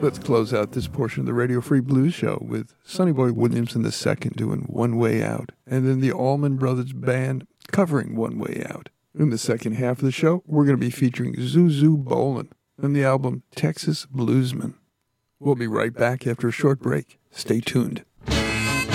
Let's close out this portion of the Radio Free Blues Show with Sonny Boy Williamson II doing One Way Out, and then the Allman Brothers Band covering One Way Out. In the second half of the show, we're going to be featuring Zuzu Bolin and the album Texas Bluesman. We'll be right back after a short break. Stay tuned.